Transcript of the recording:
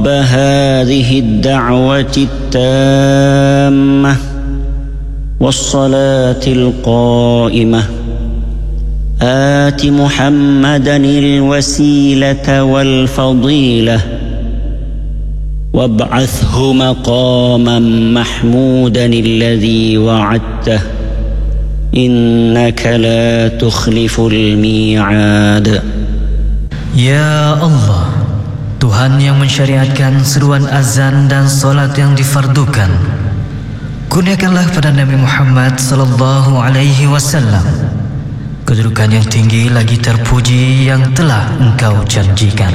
هذه الدعوة التامة والصلاة القائمة آت محمدا الوسيلة والفضيلة وابعثه مقاما محمودا الذي وعدته إنك لا تخلف الميعاد. Ya Allah, Tuhan yang mensyariatkan seruan azan dan solat yang difardukan, kurniakanlah pada Nabi Muhammad sallallahu alaihi wasallam kedudukan yang tinggi lagi terpuji yang telah Engkau janjikan.